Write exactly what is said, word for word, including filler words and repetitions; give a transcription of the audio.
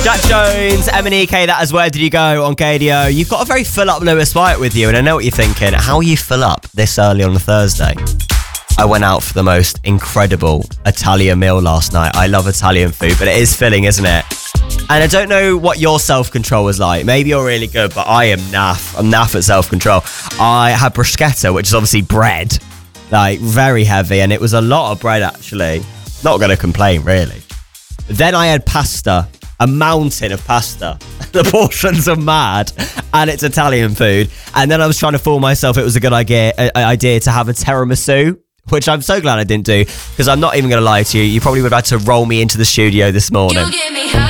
Jack Jones, M and E K, that is Where Did You Go on K D O. You've got a very full up Lewis White with you, and I know what you're thinking. How are you full up this early on a Thursday? I went out for the most incredible Italian meal last night. I love Italian food, but it is filling, isn't it? And I don't know what your self-control is like. Maybe you're really good, but I am naff. I'm naff at self-control. I had bruschetta, which is obviously bread, like very heavy, and it was a lot of bread, actually. Not going to complain, really. Then I had pasta, a mountain of pasta. The portions are mad, and it's Italian food. And then I was trying to fool myself it was a good idea, uh, idea to have a tiramisu, which I'm so glad I didn't do, because I'm not even going to lie to you. You probably would have had to roll me into the studio this morning.